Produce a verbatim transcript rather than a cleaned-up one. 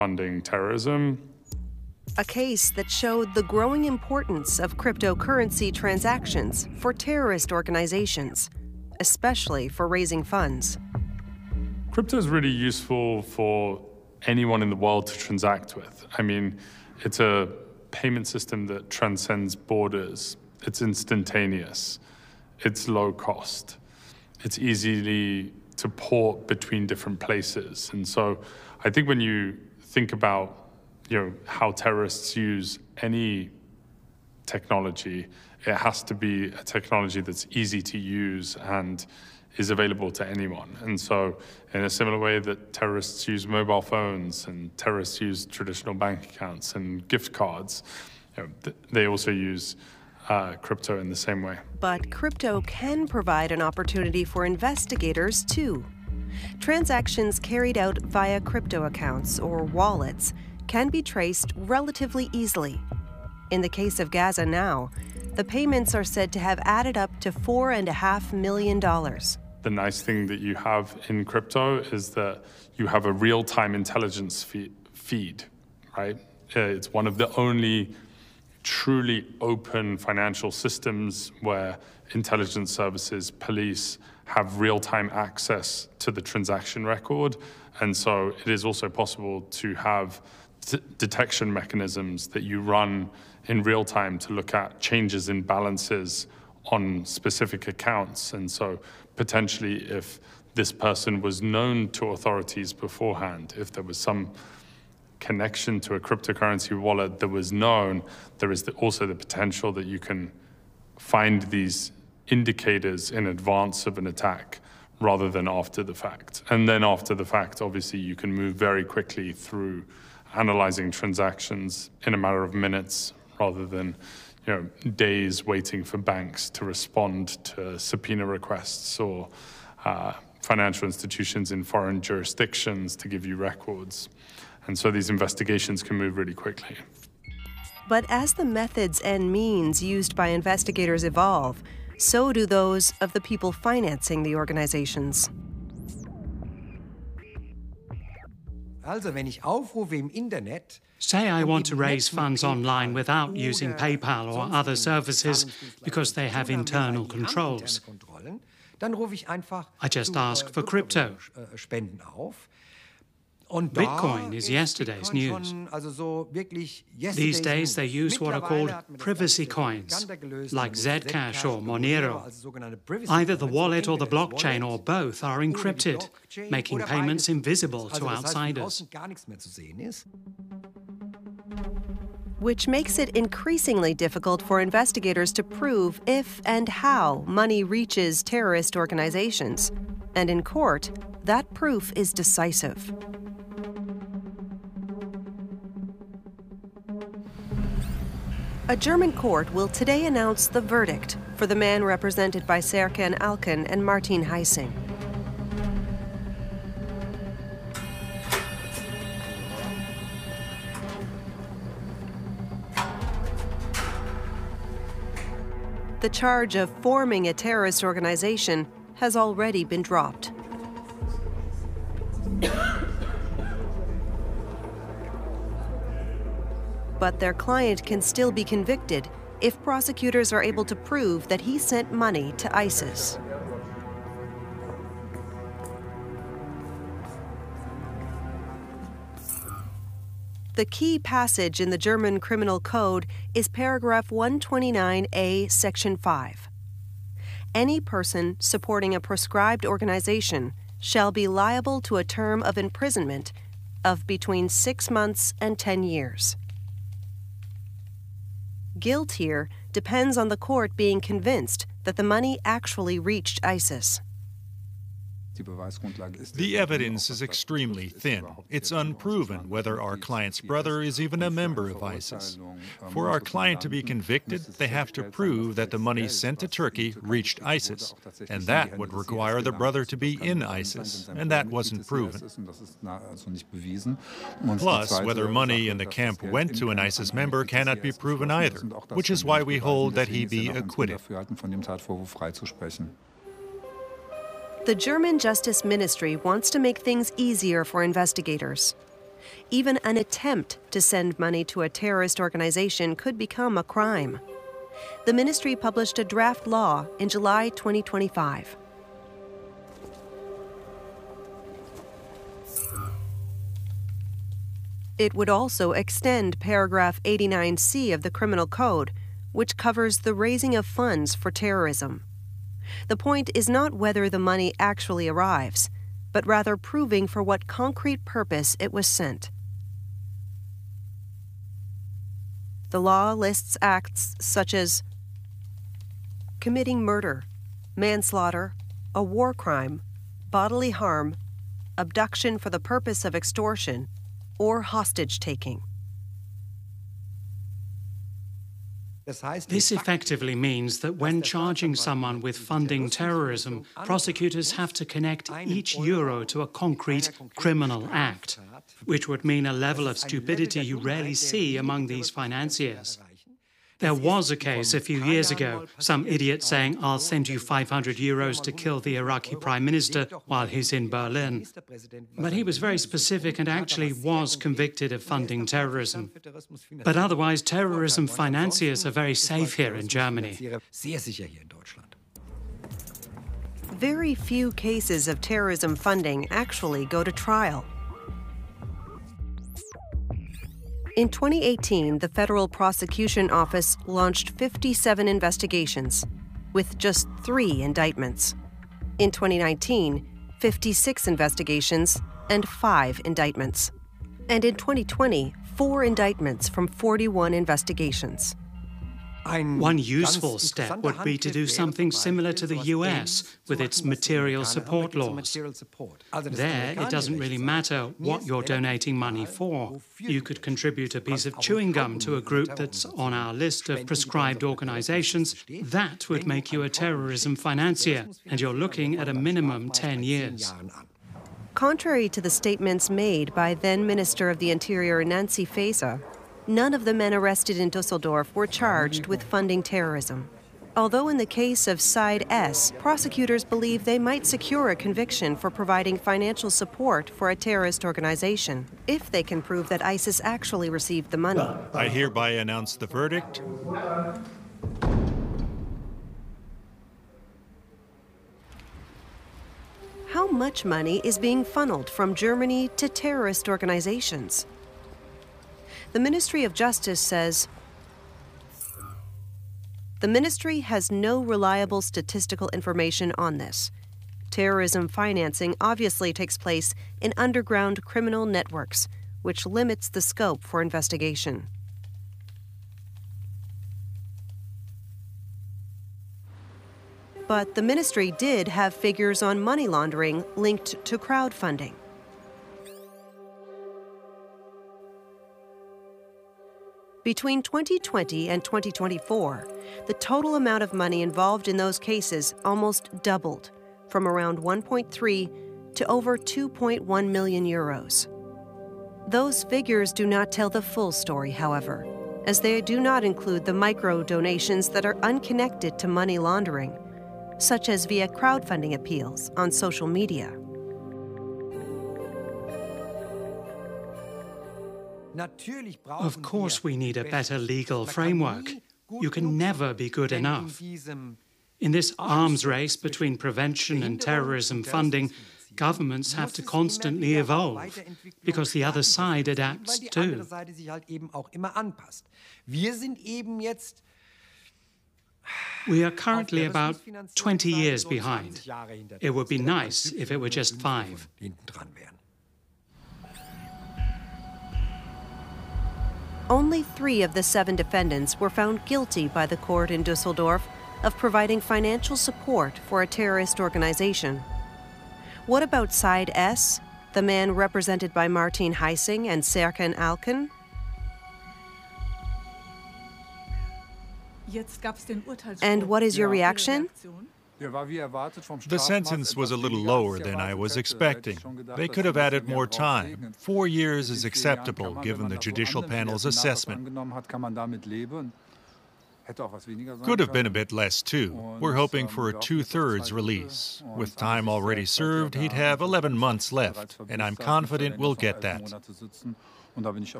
funding terrorism. A case that showed the growing importance of cryptocurrency transactions for terrorist organizations, especially for raising funds. Crypto is really useful for anyone in the world to transact with. I mean, it's a payment system that transcends borders. It's instantaneous. It's low cost. It's easily to port between different places. And so I think when you think about you know, how terrorists use any technology, it has to be a technology that's easy to use and is available to anyone. And so in a similar way that terrorists use mobile phones and terrorists use traditional bank accounts and gift cards, you know, th they also use uh, crypto in the same way. But crypto can provide an opportunity for investigators too. Transactions carried out via crypto accounts or wallets can be traced relatively easily. In the case of Gaza Now, the payments are said to have added up to four and a half million dollars. The nice thing that you have in crypto is that you have a real-time intelligence feed, feed, right? It's one of the only truly open financial systems where intelligence services, police have real-time access to the transaction record. And so it is also possible to have detection mechanisms that you run in real time to look at changes in balances on specific accounts. And so potentially if this person was known to authorities beforehand, if there was some connection to a cryptocurrency wallet that was known, there is also the potential that you can find these indicators in advance of an attack rather than after the fact. And then after the fact, obviously you can move very quickly through analyzing transactions in a matter of minutes rather than you know, days waiting for banks to respond to subpoena requests or uh, financial institutions in foreign jurisdictions to give you records. And so these investigations can move really quickly. But as the methods and means used by investigators evolve, so do those of the people financing the organizations. Say I want to raise funds online without using PayPal or other services because they have internal controls. I just ask for crypto. Bitcoin is yesterday's news. These days they use what are called privacy coins, like Zcash or Monero. Either the wallet or the blockchain or both are encrypted, making payments invisible to outsiders. Which makes it increasingly difficult for investigators to prove if and how money reaches terrorist organizations. And in court, that proof is decisive. A German court will today announce the verdict for the man represented by Serkan Alkan and Martin Heising. The charge of forming a terrorist organization has already been dropped. But their client can still be convicted if prosecutors are able to prove that he sent money to ISIS. The key passage in the German Criminal Code is paragraph one twenty-nine A, section five. Any person supporting a proscribed organization shall be liable to a term of imprisonment of between six months and ten years. Guilt here depends on the court being convinced that the money actually reached ISIS. The evidence is extremely thin. It's unproven whether our client's brother is even a member of ISIS. For our client to be convicted, they have to prove that the money sent to Turkey reached ISIS, and that would require the brother to be in ISIS, and that wasn't proven. Plus, whether money in the camp went to an ISIS member cannot be proven either, which is why we hold that he be acquitted. The German Justice Ministry wants to make things easier for investigators. Even an attempt to send money to a terrorist organization could become a crime. The ministry published a draft law in July twenty twenty-five. It would also extend paragraph eighty-nine C of the Criminal Code, which covers the raising of funds for terrorism. The point is not whether the money actually arrives, but rather proving for what concrete purpose it was sent. The law lists acts such as committing murder, manslaughter, a war crime, bodily harm, abduction for the purpose of extortion, or hostage-taking. This effectively means that when charging someone with funding terrorism, prosecutors have to connect each euro to a concrete criminal act, which would mean a level of stupidity you rarely see among these financiers. There was a case a few years ago, some idiot saying, "I'll send you five hundred euros to kill the Iraqi Prime Minister while he's in Berlin." But he was very specific and actually was convicted of funding terrorism. But otherwise, terrorism financiers are very safe here in Germany. Very few cases of terrorism funding actually go to trial. In twenty eighteen, the Federal Prosecution Office launched fifty-seven investigations, with just three indictments. In twenty nineteen, fifty-six investigations and five indictments. And in twenty twenty, four indictments from forty-one investigations. One useful step would be to do something similar to the U S with its material support laws. There, it doesn't really matter what you're donating money for. You could contribute a piece of chewing gum to a group that's on our list of proscribed organizations. That would make you a terrorism financier, and you're looking at a minimum ten years. Contrary to the statements made by then Minister of the Interior Nancy Faeser, none of the men arrested in Dusseldorf were charged with funding terrorism. Although in the case of Side S, prosecutors believe they might secure a conviction for providing financial support for a terrorist organization, if they can prove that ISIS actually received the money. I hereby announce the verdict. How much money is being funneled from Germany to terrorist organizations? The Ministry of Justice says, the ministry has no reliable statistical information on this. Terrorism financing obviously takes place in underground criminal networks, which limits the scope for investigation. But the ministry did have figures on money laundering linked to crowdfunding. Between twenty twenty and twenty twenty-four, the total amount of money involved in those cases almost doubled, from around one point three to over two point one million euros. Those figures do not tell the full story, however, as they do not include the micro-donations that are unconnected to money laundering, such as via crowdfunding appeals on social media. Of course we need a better legal framework. You can never be good enough. In this arms race between prevention and terrorism funding, governments have to constantly evolve, because the other side adapts too. We are currently about twenty years behind. It would be nice if it were just five. Only three of the seven defendants were found guilty by the court in Dusseldorf of providing financial support for a terrorist organization. What about Side S, the man represented by Martin Heising and Serkan Alkan? And what is your reaction? The sentence was a little lower than I was expecting. They could have added more time. Four years is acceptable given the judicial panel's assessment. Could have been a bit less, too. We're hoping for a two-thirds release. With time already served, he'd have eleven months left, and I'm confident we'll get that.